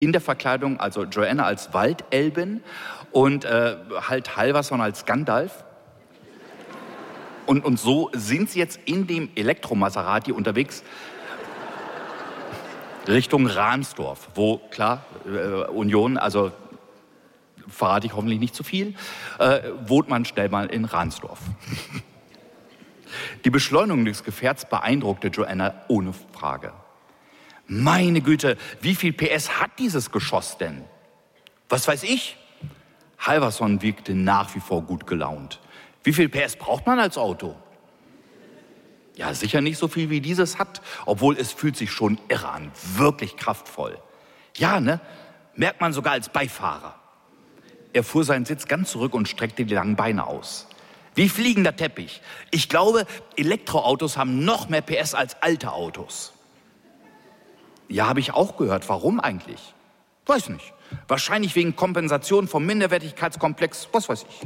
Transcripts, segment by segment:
in der Verkleidung, also Joanna als Waldelbin und halt Halvarsson als Gandalf. Und so sind sie jetzt in dem Elektro-Maserati unterwegs Richtung Ransdorf, wo, klar, Union, also verrate ich hoffentlich nicht zu viel, wohnt man schnell mal in Ransdorf. Die Beschleunigung des Gefährts beeindruckte Joanna ohne Frage. Meine Güte, wie viel PS hat dieses Geschoss denn? Was weiß ich? Halvarsson wirkte nach wie vor gut gelaunt. Wie viel PS braucht man als Auto? Ja, sicher nicht so viel wie dieses hat, obwohl es fühlt sich schon irre an, wirklich kraftvoll. Ja, ne? Merkt man sogar als Beifahrer. Er fuhr seinen Sitz ganz zurück und streckte die langen Beine aus. Wie fliegender Teppich. Ich glaube, Elektroautos haben noch mehr PS als alte Autos. Ja, habe ich auch gehört. Warum eigentlich? Weiß nicht. Wahrscheinlich wegen Kompensation vom Minderwertigkeitskomplex, was weiß ich.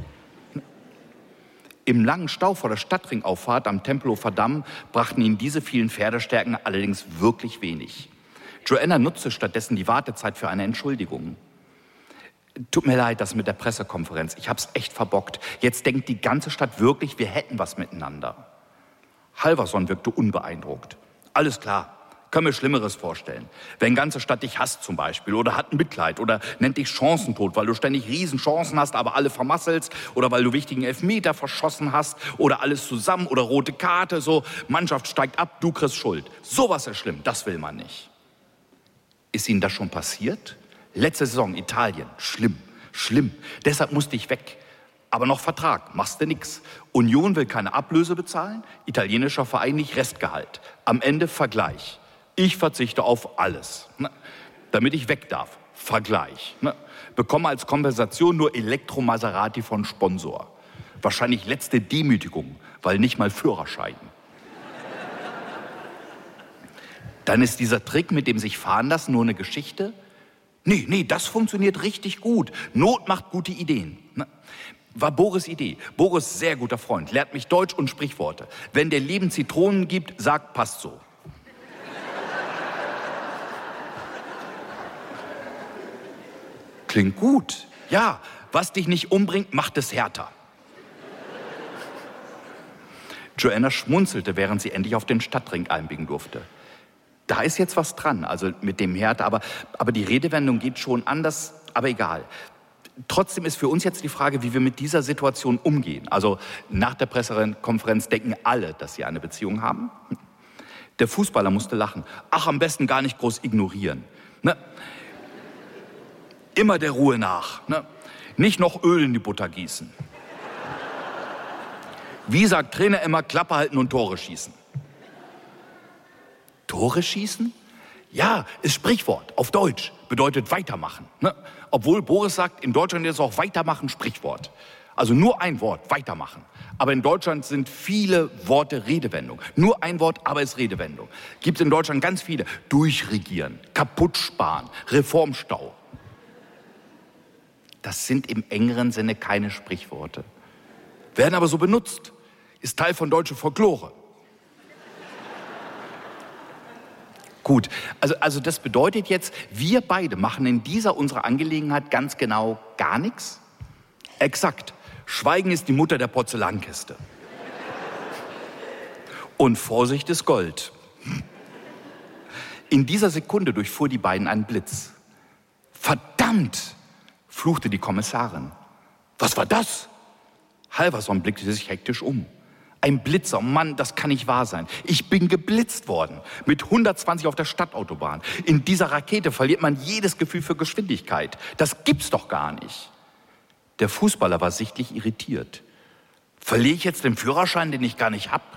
Im langen Stau vor der Stadtringauffahrt am Tempelhofer Damm brachten ihn diese vielen Pferdestärken allerdings wirklich wenig. Joanna nutzte stattdessen die Wartezeit für eine Entschuldigung. Tut mir leid, das mit der Pressekonferenz. Ich hab's echt verbockt. Jetzt denkt die ganze Stadt wirklich, wir hätten was miteinander. Halvarsson wirkte unbeeindruckt. Alles klar. Kann mir Schlimmeres vorstellen. Wenn ganze Stadt dich hasst zum Beispiel oder hat Mitleid oder nennt dich Chancentod, weil du ständig Riesenchancen hast, aber alle vermasselst oder weil du wichtigen Elfmeter verschossen hast oder alles zusammen oder rote Karte, so Mannschaft steigt ab, du kriegst Schuld. Sowas ist schlimm, das will man nicht. Ist Ihnen das schon passiert? Letzte Saison Italien, schlimm, schlimm. Deshalb musste ich weg. Aber noch Vertrag, machst du nix. Union will keine Ablöse bezahlen, italienischer Verein nicht Restgehalt. Am Ende Vergleich. Ich verzichte auf alles, ne, damit ich weg darf. Vergleich. Ne, bekomme als Kompensation nur Elektro-Maserati von Sponsor. Wahrscheinlich letzte Demütigung, weil nicht mal Führerschein. Dann ist dieser Trick mit dem sich fahren lassen nur eine Geschichte? Nee, das funktioniert richtig gut. Not macht gute Ideen. Ne? War Boris' Idee. Boris, sehr guter Freund, lehrt mich Deutsch und Sprichworte. Wenn der Leben Zitronen gibt, sagt, passt so. Klingt gut. Ja, was dich nicht umbringt, macht es härter. Joanna schmunzelte, während sie endlich auf den Stadtring einbiegen durfte. Da ist jetzt was dran, also mit dem Härte, aber die Redewendung geht schon anders, aber egal. Trotzdem ist für uns jetzt die Frage, wie wir mit dieser Situation umgehen. Also nach der Pressekonferenz denken alle, dass sie eine Beziehung haben. Der Fußballer musste lachen. Ach, am besten gar nicht groß ignorieren. Ne? Immer der Ruhe nach. Ne? Nicht noch Öl in die Butter gießen. Wie sagt Trainer immer, Klappe halten und Tore schießen. Tore schießen? Ja, ist Sprichwort, auf Deutsch, bedeutet weitermachen. Ne? Obwohl Boris sagt, in Deutschland ist auch weitermachen Sprichwort. Also nur ein Wort, weitermachen. Aber in Deutschland sind viele Worte Redewendung. Nur ein Wort, aber ist Redewendung. Gibt es in Deutschland ganz viele. Durchregieren, kaputt sparen, Reformstau. Das sind im engeren Sinne keine Sprichworte. Werden aber so benutzt. Ist Teil von deutscher Folklore. Gut, also das bedeutet jetzt, wir beide machen in dieser unserer Angelegenheit ganz genau gar nichts? Exakt. Schweigen ist die Mutter der Porzellankiste. Und Vorsicht ist Gold. In dieser Sekunde durchfuhr die beiden einen Blitz. Verdammt, fluchte die Kommissarin. Was war das? Halvarsson blickte sich hektisch um. Ein Blitzer, Mann, das kann nicht wahr sein. Ich bin geblitzt worden, mit 120 auf der Stadtautobahn. In dieser Rakete verliert man jedes Gefühl für Geschwindigkeit. Das gibt's doch gar nicht. Der Fußballer war sichtlich irritiert. Verliere ich jetzt den Führerschein, den ich gar nicht hab?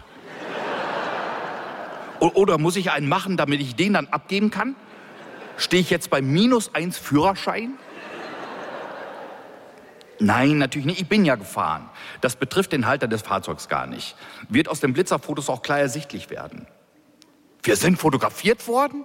Oder muss ich einen machen, damit ich den dann abgeben kann? Stehe ich jetzt bei -1 Führerschein? Nein, natürlich nicht. Ich bin ja gefahren. Das betrifft den Halter des Fahrzeugs gar nicht. Wird aus den Blitzerfotos auch klar ersichtlich werden. Wir sind fotografiert worden?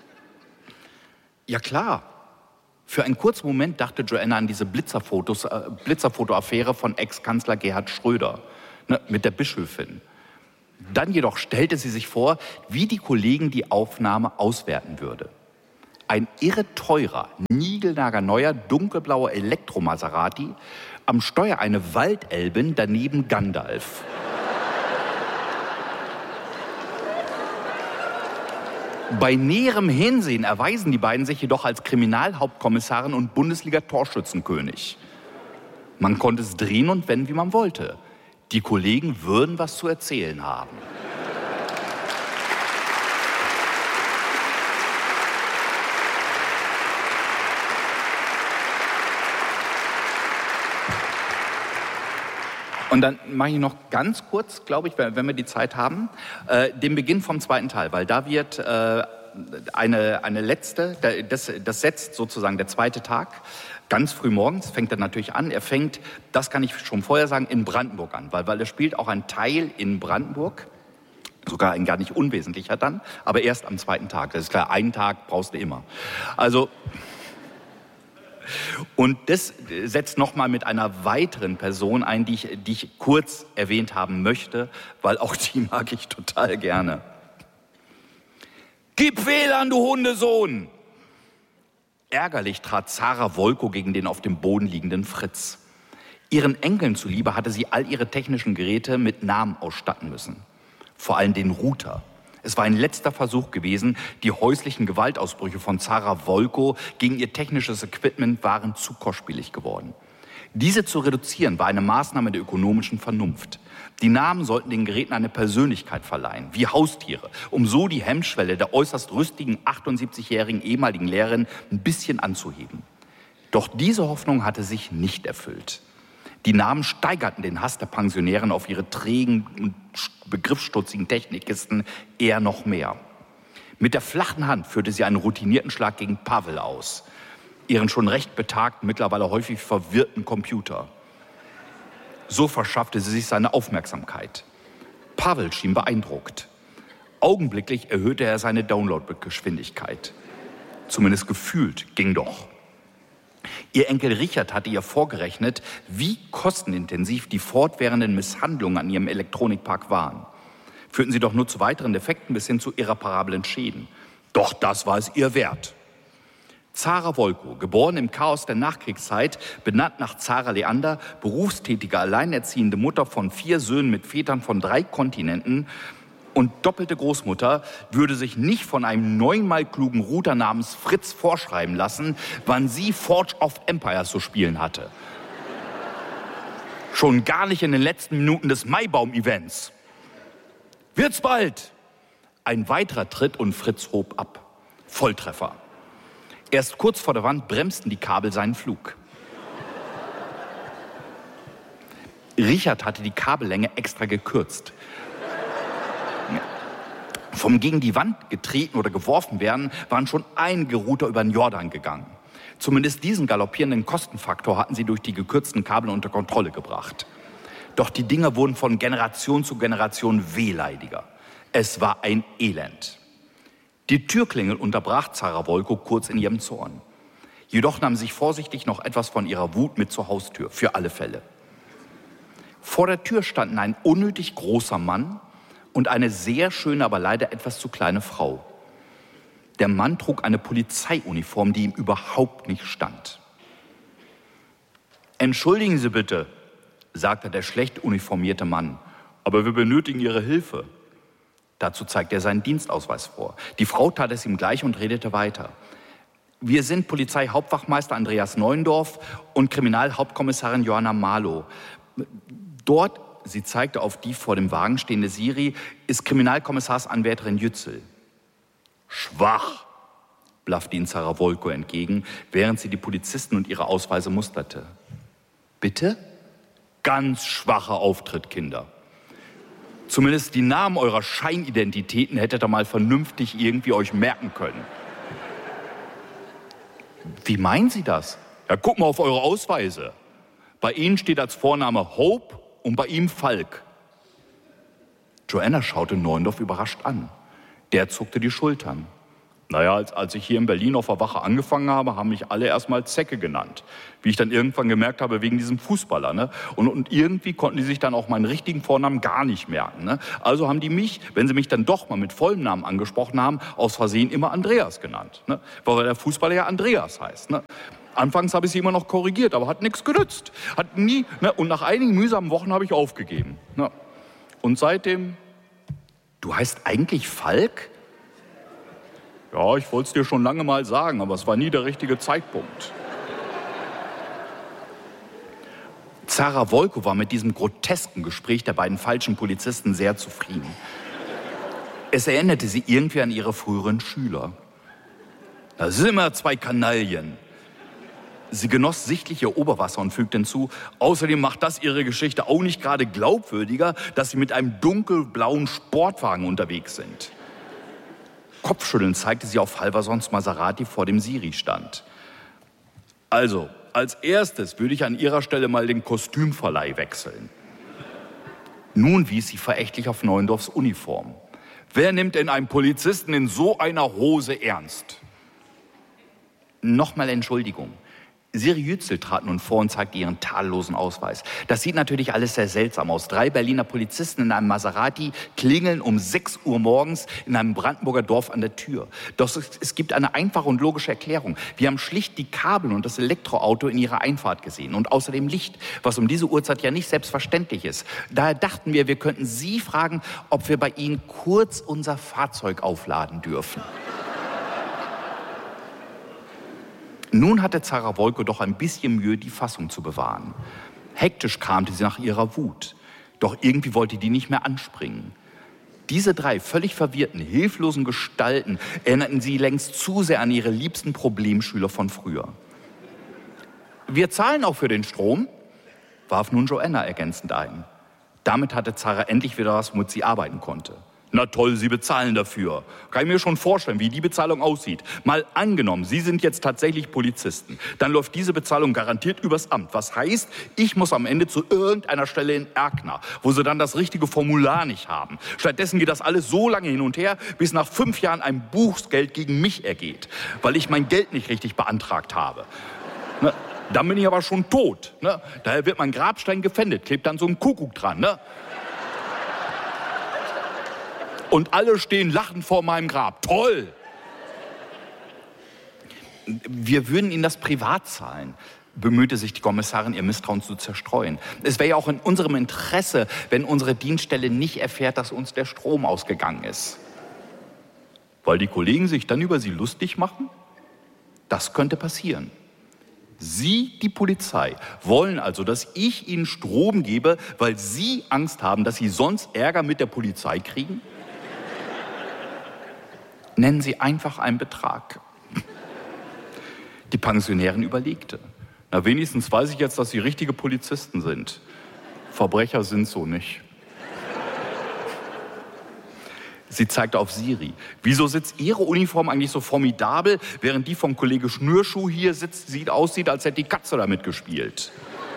Ja klar. Für einen kurzen Moment dachte Joanna an diese Blitzerfoto-Affäre von Ex-Kanzler Gerhard Schröder, ne, mit der Bischöfin. Dann jedoch stellte sie sich vor, wie die Kollegen die Aufnahme auswerten würde. Ein irre teurer, niegelnagerneuer, dunkelblauer Elektro-Maserati, am Steuer eine Waldelbin, daneben Gandalf. Bei näherem Hinsehen erweisen die beiden sich jedoch als Kriminalhauptkommissarin und Bundesliga-Torschützenkönig. Man konnte es drehen und wenden, wie man wollte. Die Kollegen würden was zu erzählen haben. Und dann mache ich noch ganz kurz, glaube ich, wenn wir die Zeit haben, den Beginn vom zweiten Teil, weil da wird eine letzte, das setzt sozusagen der zweite Tag, ganz früh morgens fängt er natürlich an. Er fängt, das kann ich schon vorher sagen, in Brandenburg an, weil er spielt auch ein Teil in Brandenburg, sogar ein gar nicht unwesentlicher dann, aber erst am zweiten Tag. Das ist klar, einen Tag brauchst du immer. Also... Und das setzt nochmal mit einer weiteren Person ein, die ich kurz erwähnt haben möchte, weil auch die mag ich total gerne. Gib WLAN, du Hundesohn! Ärgerlich trat Zara Wolkow gegen den auf dem Boden liegenden Fritz. Ihren Enkeln zuliebe hatte sie all ihre technischen Geräte mit Namen ausstatten müssen. Vor allem den Router. Es war ein letzter Versuch gewesen, die häuslichen Gewaltausbrüche von Zara Wolkow gegen ihr technisches Equipment waren zu kostspielig geworden. Diese zu reduzieren war eine Maßnahme der ökonomischen Vernunft. Die Namen sollten den Geräten eine Persönlichkeit verleihen, wie Haustiere, um so die Hemmschwelle der äußerst rüstigen 78-jährigen ehemaligen Lehrerin ein bisschen anzuheben. Doch diese Hoffnung hatte sich nicht erfüllt. Die Namen steigerten den Hass der Pensionären auf ihre trägen und begriffsstutzigen Technikkisten eher noch mehr. Mit der flachen Hand führte sie einen routinierten Schlag gegen Pavel aus, ihren schon recht betagten, mittlerweile häufig verwirrten Computer. So verschaffte sie sich seine Aufmerksamkeit. Pavel schien beeindruckt. Augenblicklich erhöhte er seine Downloadgeschwindigkeit. Zumindest gefühlt ging doch. Ihr Enkel Richard hatte ihr vorgerechnet, wie kostenintensiv die fortwährenden Misshandlungen an ihrem Elektronikpark waren. Führten sie doch nur zu weiteren Defekten bis hin zu irreparablen Schäden. Doch das war es ihr wert. Zara Wolkow, geboren im Chaos der Nachkriegszeit, benannt nach Zara Leander, berufstätige, alleinerziehende Mutter von 4 Söhnen mit Vätern von 3 Kontinenten und doppelte Großmutter, würde sich nicht von einem 9-mal klugen Router namens Fritz vorschreiben lassen, wann sie Forge of Empires zu spielen hatte. Schon gar nicht in den letzten Minuten des Maibaum-Events. Wird's bald! Ein weiterer Tritt und Fritz hob ab. Volltreffer. Erst kurz vor der Wand bremsten die Kabel seinen Flug. Richard hatte die Kabellänge extra gekürzt. Vom gegen die Wand getreten oder geworfen werden, waren schon einige Router über den Jordan gegangen. Zumindest diesen galoppierenden Kostenfaktor hatten sie durch die gekürzten Kabel unter Kontrolle gebracht. Doch die Dinger wurden von Generation zu Generation wehleidiger. Es war ein Elend. Die Türklingel unterbrach Zara Wolkow kurz in ihrem Zorn. Jedoch nahm sie sich vorsichtig noch etwas von ihrer Wut mit zur Haustür, für alle Fälle. Vor der Tür standen ein unnötig großer Mann und eine sehr schöne, aber leider etwas zu kleine Frau. Der Mann trug eine Polizeiuniform, die ihm überhaupt nicht stand. »Entschuldigen Sie bitte«, sagte der schlecht uniformierte Mann, »aber wir benötigen Ihre Hilfe.« Dazu zeigte er seinen Dienstausweis vor. Die Frau tat es ihm gleich und redete weiter. »Wir sind Polizeihauptwachmeister Andreas Neuendorf und Kriminalhauptkommissarin Johanna Marlow. Dort«, sie zeigte auf die vor dem Wagen stehende Siri, »ist Kriminalkommissarsanwärterin Jützel.« »Schwach«, blaffte ihnen Zara Wolkow entgegen, während sie die Polizisten und ihre Ausweise musterte. »Bitte?« »Ganz schwacher Auftritt, Kinder. Zumindest die Namen eurer Scheinidentitäten hättet ihr mal vernünftig irgendwie euch merken können.« »Wie meinen Sie das?« »Ja, guck mal auf eure Ausweise. Bei Ihnen steht als Vorname Hope und bei ihm Falk.« Joanna schaute Neuendorf überrascht an. Der zuckte die Schultern. Naja, als ich hier in Berlin auf der Wache angefangen habe, haben mich alle erstmal Zecke genannt. Wie ich dann irgendwann gemerkt habe, wegen diesem Fußballer. Ne? Und irgendwie konnten die sich dann auch meinen richtigen Vornamen gar nicht merken. Ne? Also haben die mich, wenn sie mich dann doch mal mit vollem Namen angesprochen haben, aus Versehen immer Andreas genannt. Ne? Weil der Fußballer ja Andreas heißt. Ne? Anfangs habe ich sie immer noch korrigiert, aber hat nichts genützt. Hat nie, ne? Und nach einigen mühsamen Wochen habe ich aufgegeben. Ne? Und seitdem, du heißt eigentlich Falk? Ja, ich wollte es dir schon lange mal sagen, aber es war nie der richtige Zeitpunkt. Zara Wolko war mit diesem grotesken Gespräch der beiden falschen Polizisten sehr zufrieden. Es erinnerte sie irgendwie an ihre früheren Schüler. Da sind immer zwei Kanaillen. Sie genoss sichtlich ihr Oberwasser und fügte hinzu, außerdem macht das ihre Geschichte auch nicht gerade glaubwürdiger, dass sie mit einem dunkelblauen Sportwagen unterwegs sind. Kopfschüttelnd zeigte sie auf Halversons Maserati vor dem Siri-Stand. Also, als erstes würde ich an ihrer Stelle mal den Kostümverleih wechseln. Nun wies sie verächtlich auf Neuendorfs Uniform. Wer nimmt denn einen Polizisten in so einer Hose ernst? Nochmal Entschuldigung. Siri Yücel trat nun vor und zeigte ihren tadellosen Ausweis. Das sieht natürlich alles sehr seltsam aus. 3 Berliner Polizisten in einem Maserati klingeln um 6 Uhr morgens in einem Brandenburger Dorf an der Tür. Doch es gibt eine einfache und logische Erklärung. Wir haben schlicht die Kabel und das Elektroauto in ihrer Einfahrt gesehen. Und außerdem Licht, was um diese Uhrzeit ja nicht selbstverständlich ist. Daher dachten wir könnten Sie fragen, ob wir bei Ihnen kurz unser Fahrzeug aufladen dürfen. Nun hatte Zara Wolko doch ein bisschen Mühe, die Fassung zu bewahren. Hektisch kramte sie nach ihrer Wut. Doch irgendwie wollte die nicht mehr anspringen. Diese 3 völlig verwirrten, hilflosen Gestalten erinnerten sie längst zu sehr an ihre liebsten Problemschüler von früher. Wir zahlen auch für den Strom, warf nun Joanna ergänzend ein. Damit hatte Zara endlich wieder was, womit sie arbeiten konnte. Na toll, Sie bezahlen dafür. Kann ich mir schon vorstellen, wie die Bezahlung aussieht. Mal angenommen, Sie sind jetzt tatsächlich Polizisten. Dann läuft diese Bezahlung garantiert übers Amt. Was heißt, ich muss am Ende zu irgendeiner Stelle in Erkner, wo Sie dann das richtige Formular nicht haben. Stattdessen geht das alles so lange hin und her, bis nach 5 Jahren ein Bußgeld gegen mich ergeht, weil ich mein Geld nicht richtig beantragt habe. Ne? Dann bin ich aber schon tot. Ne? Daher wird mein Grabstein gefändet, klebt dann so ein Kuckuck dran. Ne? Und alle stehen lachend vor meinem Grab. Toll! Wir würden Ihnen das privat zahlen, bemühte sich die Kommissarin, ihr Misstrauen zu zerstreuen. Es wäre ja auch in unserem Interesse, wenn unsere Dienststelle nicht erfährt, dass uns der Strom ausgegangen ist. Weil die Kollegen sich dann über Sie lustig machen? Das könnte passieren. Sie, die Polizei, wollen also, dass ich Ihnen Strom gebe, weil Sie Angst haben, dass Sie sonst Ärger mit der Polizei kriegen? Nennen Sie einfach einen Betrag. Die Pensionärin überlegte. Na, wenigstens weiß ich jetzt, dass Sie richtige Polizisten sind. Verbrecher sind so nicht. Sie zeigte auf Siri. Wieso sitzt Ihre Uniform eigentlich so formidabel, während die vom Kollege Schnürschuh hier aussieht, als hätte die Katze damit gespielt?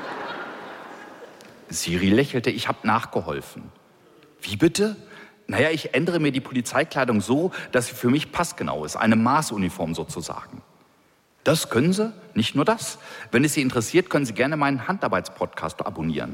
Siri lächelte, ich habe nachgeholfen. Wie bitte? Naja, ich ändere mir die Polizeikleidung so, dass sie für mich passgenau ist. Eine Maßuniform sozusagen. Das können Sie? Nicht nur das. Wenn es Sie interessiert, können Sie gerne meinen Handarbeitspodcast abonnieren.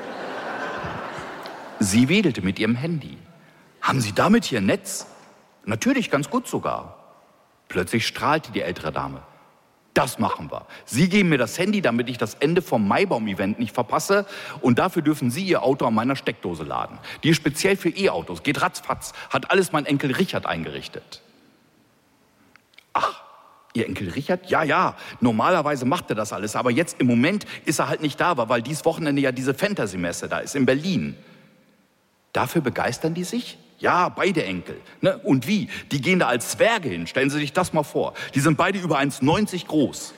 Sie wedelte mit ihrem Handy. Haben Sie damit hier Netz? Natürlich, ganz gut sogar. Plötzlich strahlte die ältere Dame. Das machen wir. Sie geben mir das Handy, damit ich das Ende vom Maibaum-Event nicht verpasse. Und dafür dürfen Sie Ihr Auto an meiner Steckdose laden. Die ist speziell für E-Autos, geht ratzfatz. Hat alles mein Enkel Richard eingerichtet. Ach, Ihr Enkel Richard? Ja, normalerweise macht er das alles. Aber jetzt im Moment ist er halt nicht da, weil dieses Wochenende ja diese Fantasy-Messe da ist in Berlin. Dafür begeistern die sich? Ja, beide Enkel. Ne? Und wie? Die gehen da als Zwerge hin. Stellen Sie sich das mal vor. Die sind beide über 1,90 groß.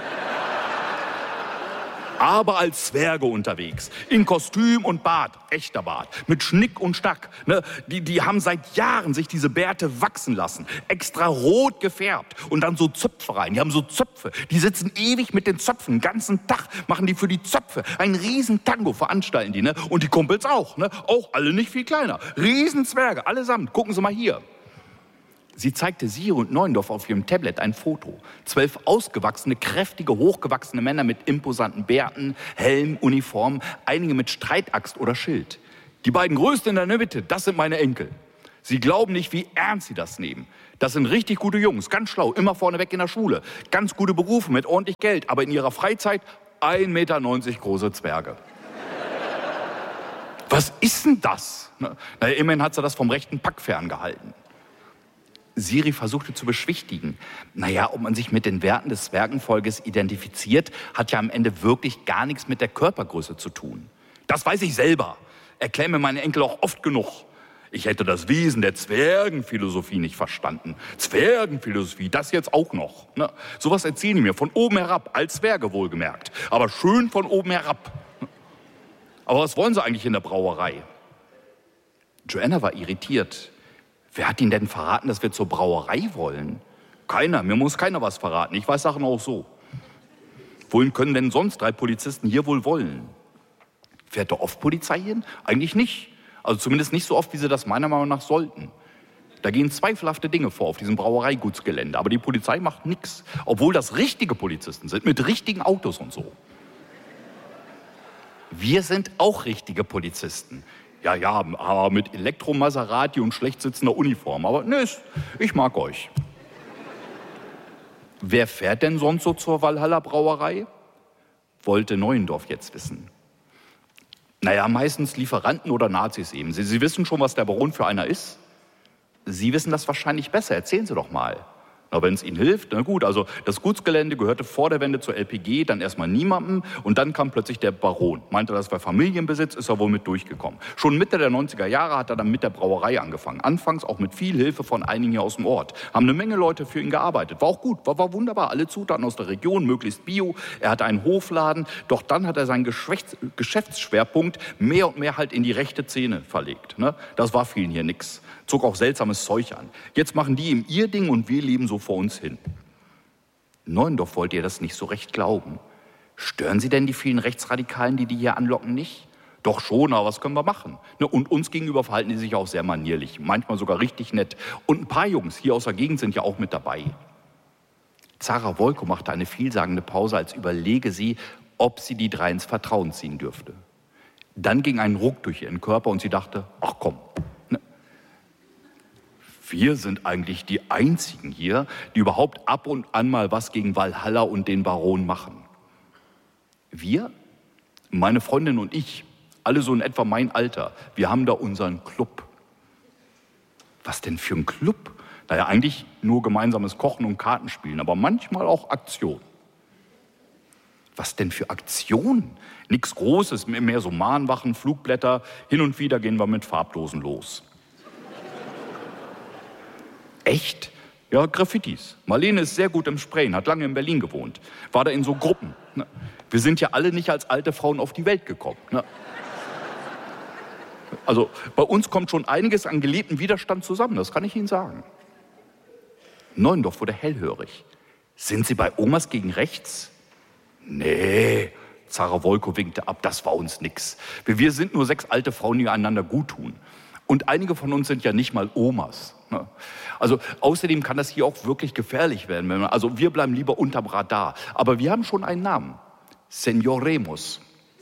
Aber als Zwerge unterwegs. In Kostüm und Bart. Echter Bart. Mit Schnick und Stack. Ne? Die haben seit Jahren sich diese Bärte wachsen lassen. Extra rot gefärbt. Und dann so Zöpfe rein. Die haben so Zöpfe. Die sitzen ewig mit den Zöpfen. Den ganzen Tag machen die für die Zöpfe. Ein riesen Tango veranstalten die. Ne? Und die Kumpels auch. Ne? Auch alle nicht viel kleiner. Riesen Zwerge. Allesamt. Gucken Sie mal hier. Sie zeigte Siri und Neuendorf auf ihrem Tablet ein Foto. 12 ausgewachsene, kräftige, hochgewachsene Männer mit imposanten Bärten, Helm, Uniform, einige mit Streitaxt oder Schild. Die beiden Größten in der Mitte, das sind meine Enkel. Sie glauben nicht, wie ernst sie das nehmen. Das sind richtig gute Jungs, ganz schlau, immer vorneweg in der Schule. Ganz gute Berufe mit ordentlich Geld, aber in ihrer Freizeit 1,90 Meter große Zwerge. Was ist denn das? Na, immerhin hat sie das vom rechten Pack ferngehalten. Siri versuchte zu beschwichtigen. Naja, ob man sich mit den Werten des Zwergenvolkes identifiziert, hat ja am Ende wirklich gar nichts mit der Körpergröße zu tun. Das weiß ich selber. Erklär mir meine Enkel auch oft genug. Ich hätte das Wesen der Zwergenphilosophie nicht verstanden. Zwergenphilosophie, das jetzt auch noch. Ne? Sowas erzählen die mir von oben herab, als Zwerge wohlgemerkt. Aber schön von oben herab. Aber was wollen sie eigentlich in der Brauerei? Joanna war irritiert. Wer hat Ihnen denn verraten, dass wir zur Brauerei wollen? Keiner, mir muss keiner was verraten. Ich weiß Sachen auch so. Wohin können denn sonst 3 Polizisten hier wohl wollen? Fährt da oft Polizei hin? Eigentlich nicht. Also zumindest nicht so oft, wie sie das meiner Meinung nach sollten. Da gehen zweifelhafte Dinge vor auf diesem Brauereigutsgelände. Aber die Polizei macht nichts. Obwohl das richtige Polizisten sind, mit richtigen Autos und so. Wir sind auch richtige Polizisten. Ja, aber mit Elektro-Maserati und schlecht sitzender Uniform. Aber ne, ich mag euch. Wer fährt denn sonst so zur Walhalla Brauerei? Wollte Neuendorf jetzt wissen. Naja, meistens Lieferanten oder Nazis eben. Sie wissen schon, was der Baron für einer ist. Sie wissen das wahrscheinlich besser. Erzählen Sie doch mal. Na, wenn es Ihnen hilft, na gut, also das Gutsgelände gehörte vor der Wende zur LPG, dann erstmal niemandem und dann kam plötzlich der Baron. Meinte, das war Familienbesitz, ist er wohl mit durchgekommen. Schon Mitte der 90er Jahre hat er dann mit der Brauerei angefangen. Anfangs auch mit viel Hilfe von einigen hier aus dem Ort. Haben eine Menge Leute für ihn gearbeitet. War auch gut, war wunderbar. Alle Zutaten aus der Region, möglichst bio. Er hatte einen Hofladen, doch dann hat er seinen Geschäftsschwerpunkt mehr und mehr halt in die rechte Szene verlegt. Ne? Das war vielen hier nix. Zog auch seltsames Zeug an. Jetzt machen die ihm ihr Ding und wir leben so vor uns hin. Neuendorf wollte ihr das nicht so recht glauben. Stören Sie denn die vielen Rechtsradikalen, die hier anlocken, nicht? Doch schon, aber was können wir machen? Ne, und uns gegenüber verhalten die sich auch sehr manierlich, manchmal sogar richtig nett. Und ein paar Jungs hier aus der Gegend sind ja auch mit dabei. Zara Wolko machte eine vielsagende Pause, als überlege sie, ob sie die 3 ins Vertrauen ziehen dürfte. Dann ging ein Ruck durch ihren Körper und sie dachte, ach komm, wir sind eigentlich die Einzigen hier, die überhaupt ab und an mal was gegen Walhalla und den Baron machen. Wir? Meine Freundin und ich, alle so in etwa mein Alter, wir haben da unseren Club. Was denn für ein Club? Naja, eigentlich nur gemeinsames Kochen und Kartenspielen, aber manchmal auch Aktion. Was denn für Aktionen? Nichts Großes, mehr so Mahnwachen, Flugblätter, hin und wieder gehen wir mit Farbdosen los. Echt? Ja, Graffitis. Marlene ist sehr gut im Sprayen, hat lange in Berlin gewohnt. War da in so Gruppen. Wir sind ja alle nicht als alte Frauen auf die Welt gekommen. Also bei uns kommt schon einiges an gelebtem Widerstand zusammen, das kann ich Ihnen sagen. Neuendorf wurde hellhörig. Sind Sie bei Omas gegen rechts? Nee, Zara Wolko winkte ab, das war uns nix. Wir sind nur 6 alte Frauen, die einander gut tun. Und einige von uns sind ja nicht mal Omas. Also außerdem kann das hier auch wirklich gefährlich werden. Also wir bleiben lieber unterm Radar. Aber wir haben schon einen Namen. Señoremos.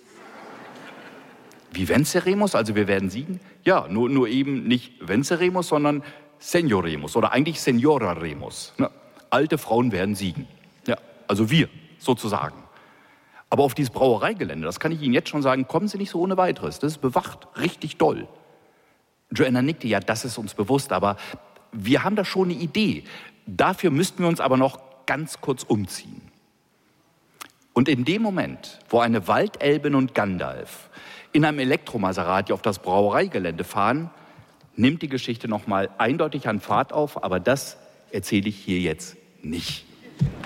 Wie Venceremos, also wir werden siegen? Ja, nur eben nicht Venceremos, sondern Señoremos oder eigentlich Señoraremos. Alte Frauen werden siegen. Ja, also wir sozusagen. Aber auf dieses Brauereigelände, das kann ich Ihnen jetzt schon sagen, kommen Sie nicht so ohne weiteres. Das ist bewacht, richtig doll. Joanna nickte, ja, das ist uns bewusst, aber wir haben da schon eine Idee. Dafür müssten wir uns aber noch ganz kurz umziehen. Und in dem Moment, wo eine Waldelbin und Gandalf in einem Elektromaserati auf das Brauereigelände fahren, nimmt die Geschichte nochmal eindeutig an Fahrt auf, aber das erzähle ich hier jetzt nicht.